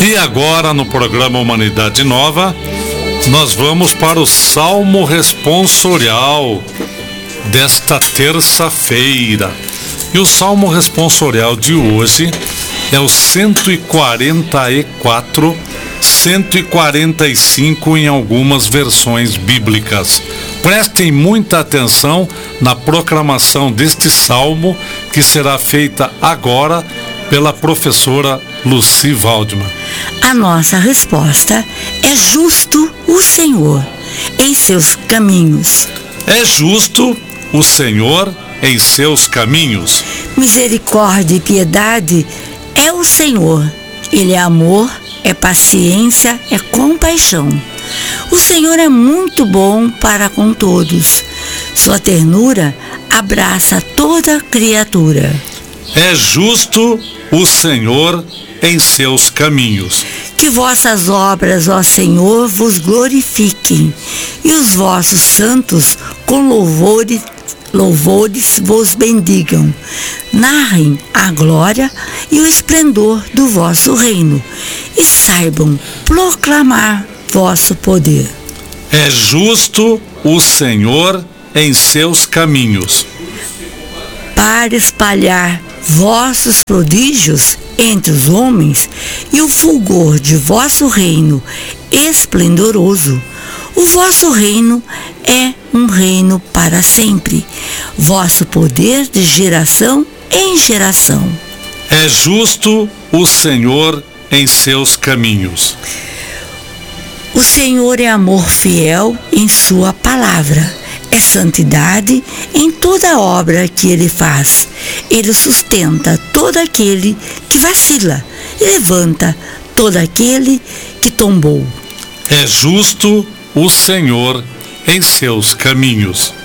E agora, no programa Humanidade Nova, nós vamos para o Salmo Responsorial desta terça-feira. E o Salmo Responsorial de hoje é o 144, 145 em algumas versões bíblicas. Prestem muita atenção na proclamação deste salmo, que será feita agora pela professora Lucy Waldman. A nossa resposta é: justo o Senhor em seus caminhos. É justo o Senhor em seus caminhos. Misericórdia e piedade é o Senhor. Ele é amor, é paciência, é compaixão. O Senhor é muito bom para com todos. Sua ternura abraça toda criatura. É justo o Senhor em seus caminhos. Que vossas obras, ó Senhor, vos glorifiquem, e os vossos santos com louvores vos bendigam. Narrem a glória e o esplendor do vosso reino, e saibam proclamar vosso poder. É justo o Senhor em seus caminhos. Para espalhar vossos prodígios entre os homens e o fulgor de vosso reino esplendoroso. O vosso reino é um reino para sempre, vosso poder de geração em geração. É justo o Senhor em seus caminhos. O Senhor é amor fiel em sua palavra. É santidade em toda obra que Ele faz. Ele sustenta todo aquele que vacila e levanta todo aquele que tombou. É justo o Senhor em seus caminhos.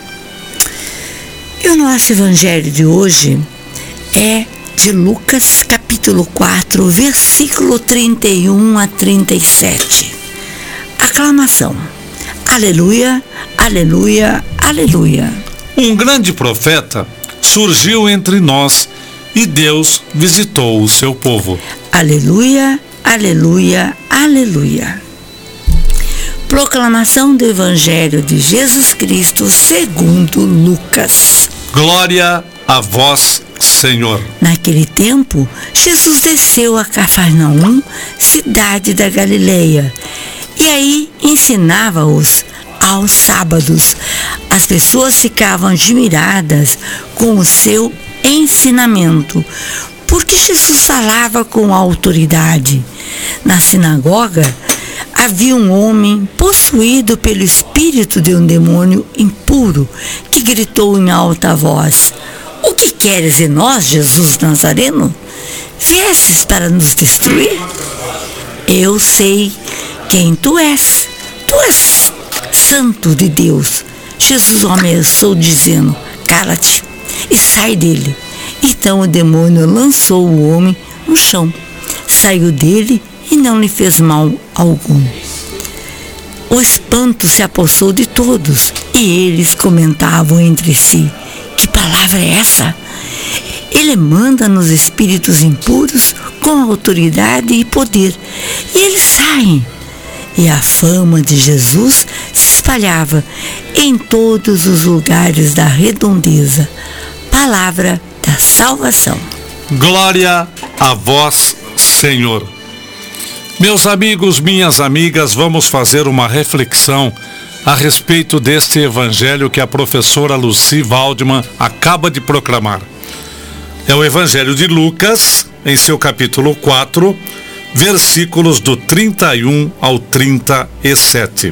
E o nosso evangelho de hoje é de Lucas, capítulo 4, versículo 31 a 37. Aclamação. Aleluia, aleluia, aleluia. Um grande profeta surgiu entre nós e Deus visitou o seu povo. Aleluia, aleluia, aleluia. Proclamação do Evangelho de Jesus Cristo segundo Lucas. Glória a vós, Senhor. Naquele tempo, Jesus desceu a Cafarnaum, cidade da Galileia, e aí ensinava-os aos sábados. As pessoas ficavam admiradas com o seu ensinamento, porque Jesus falava com autoridade. Na sinagoga havia um homem possuído pelo espírito de um demônio impuro, que gritou em alta voz: "O que queres de nós, Jesus Nazareno? Viestes para nos destruir? Eu sei quem tu és. Tu és Santo de Deus." Jesus o ameaçou, dizendo: "Cala-te e sai dele." Então o demônio lançou o homem no chão, saiu dele e não lhe fez mal algum. O espanto se apossou de todos, e eles comentavam entre si: "Que palavra é essa? Ele manda nos espíritos impuros com autoridade e poder, e eles saem." E a fama de Jesus se espalhava em todos os lugares da redondeza. Palavra da salvação. Glória a vós, Senhor. Meus amigos, minhas amigas, vamos fazer uma reflexão a respeito deste evangelho que a professora Lucy Waldman acaba de proclamar. É o evangelho de Lucas, em seu capítulo 4, versículos do 31 ao 37.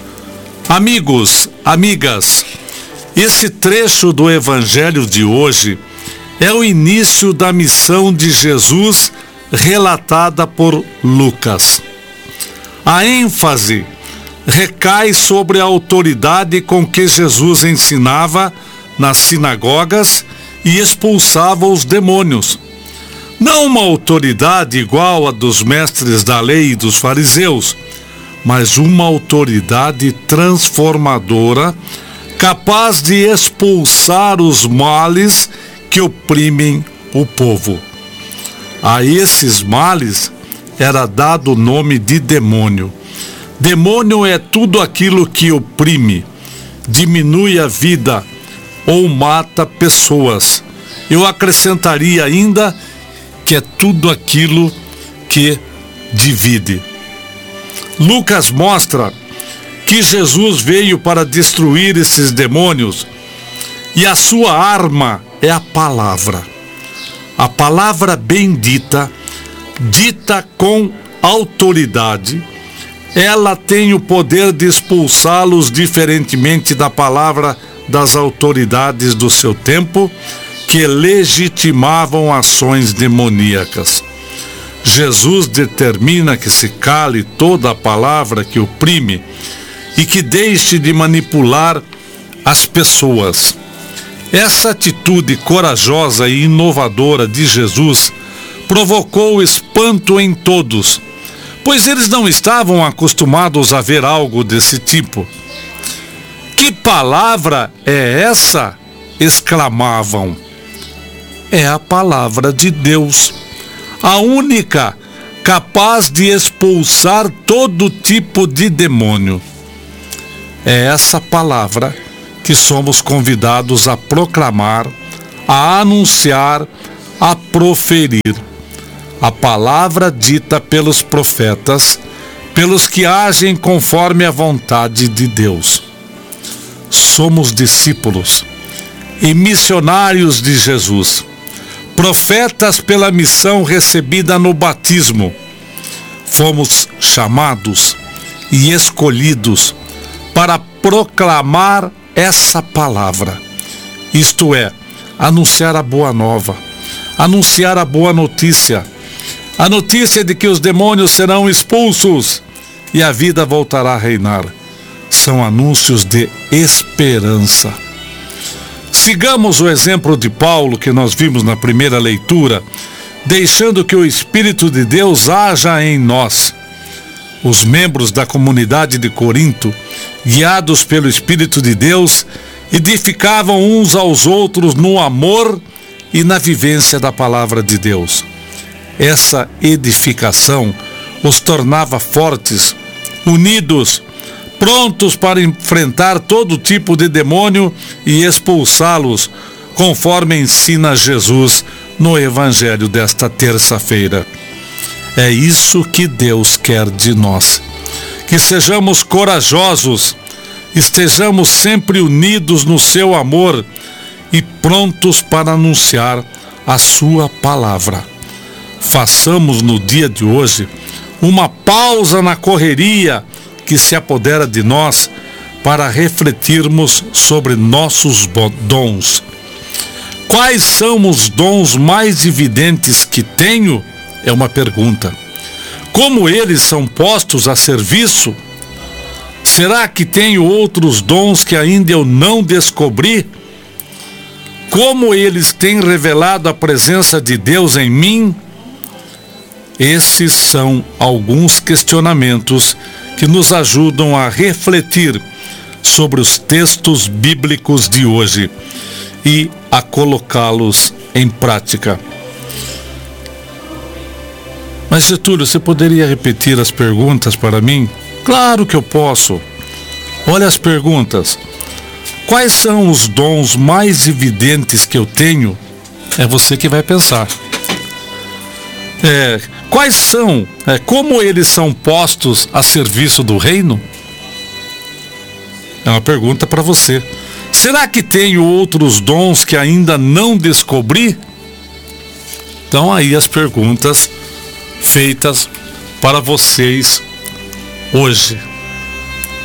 Amigos, amigas, esse trecho do evangelho de hoje é o início da missão de Jesus relatada por Lucas. A ênfase recai sobre a autoridade com que Jesus ensinava nas sinagogas e expulsava os demônios. Não uma autoridade igual à dos mestres da lei e dos fariseus, mas uma autoridade transformadora, capaz de expulsar os males que oprimem o povo. A esses males era dado o nome de demônio. Demônio é tudo aquilo que oprime, diminui a vida ou mata pessoas. Eu acrescentaria ainda que é tudo aquilo que divide. Lucas mostra que Jesus veio para destruir esses demônios e a sua arma é a palavra. A palavra bendita, dita com autoridade, ela tem o poder de expulsá-los diferentemente da palavra das autoridades do seu tempo, que legitimavam ações demoníacas. Jesus determina que se cale toda a palavra que oprime e que deixe de manipular as pessoas. Essa atitude corajosa e inovadora de Jesus provocou espanto em todos, pois eles não estavam acostumados a ver algo desse tipo. Que palavra é essa? Exclamavam. É a palavra de Deus, a única capaz de expulsar todo tipo de demônio. É essa palavra que somos convidados a proclamar, a anunciar, a proferir. A palavra dita pelos profetas, pelos que agem conforme a vontade de Deus. Somos discípulos e missionários de Jesus, profetas pela missão recebida no batismo. Fomos chamados e escolhidos para proclamar essa palavra, isto é, anunciar a boa nova, anunciar a boa notícia, a notícia de que os demônios serão expulsos e a vida voltará a reinar. São anúncios de esperança. Sigamos o exemplo de Paulo que nós vimos na primeira leitura, deixando que o Espírito de Deus haja em nós. Os membros da comunidade de Corinto, guiados pelo Espírito de Deus, edificavam uns aos outros no amor e na vivência da palavra de Deus. Essa edificação os tornava fortes, unidos, prontos para enfrentar todo tipo de demônio e expulsá-los, conforme ensina Jesus no Evangelho desta terça-feira. É isso que Deus quer de nós, que sejamos corajosos, estejamos sempre unidos no seu amor e prontos para anunciar a sua palavra. Façamos no dia de hoje uma pausa na correria que se apodera de nós para refletirmos sobre nossos dons. Quais são os dons mais evidentes que tenho? É uma pergunta. Como eles são postos a serviço? Será que tenho outros dons que ainda eu não descobri? Como eles têm revelado a presença de Deus em mim? Esses são alguns questionamentos que nos ajudam a refletir sobre os textos bíblicos de hoje e a colocá-los em prática. Mas, Getúlio, você poderia repetir as perguntas para mim? Claro que eu posso. Olha as perguntas. Quais são os dons mais evidentes que eu tenho? É você que vai pensar. Quais são? Como eles são postos a serviço do reino? É uma pergunta para você. Será que tenho outros dons que ainda não descobri? Então aí as perguntas feitas para vocês hoje.